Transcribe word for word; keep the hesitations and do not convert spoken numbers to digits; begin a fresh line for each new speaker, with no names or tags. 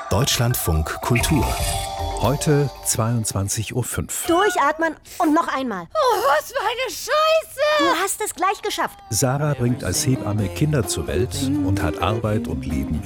Deutschlandfunk Kultur. Heute zweiundzwanzig Uhr fünf.
Durchatmen und noch einmal.
Oh, was für eine Scheiße!
Du hast es gleich geschafft.
Sarah bringt als Hebamme Kinder zur Welt und hat Arbeit und Leben